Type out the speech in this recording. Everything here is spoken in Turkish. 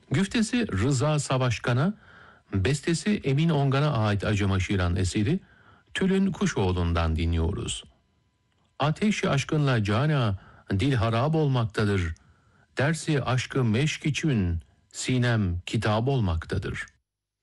Güftesi Rıza Savaşkan'a, bestesi Emin Ongan'a ait Acıma Şiran eseri Tülün Kuşoğlu'ndan dinliyoruz. Ateşi aşkınla cana dil harap olmaktadır. Dersi aşkı meşk için sinem kitap olmaktadır.